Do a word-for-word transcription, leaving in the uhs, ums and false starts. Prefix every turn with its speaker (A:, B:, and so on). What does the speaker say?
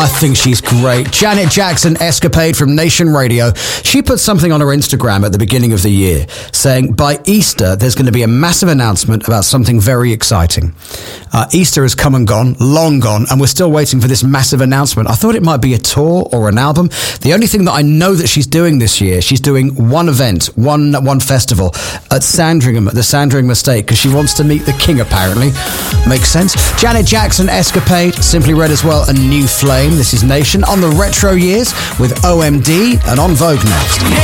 A: I think she's great. Janet Jackson, Escapade from Nation Radio. She put something on her Instagram at the beginning of the year saying, by Easter, there's going to be a massive announcement about something very exciting. Uh, Easter has come and gone, long gone, and we're still waiting for this massive announcement. I thought it might be a tour or an album. The only thing that I know that she's doing this year, she's doing one event, one one festival at Sandringham, at the Sandringham Estate, because she wants to meet the king, apparently. Makes sense. Janet Jackson, Escapade, simply read as well, A New Flame. This is Nation on the retro years with O M D and On Vogue next.